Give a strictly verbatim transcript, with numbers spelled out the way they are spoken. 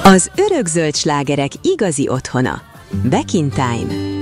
Az örökzöld slágerek igazi otthona. Back in Time.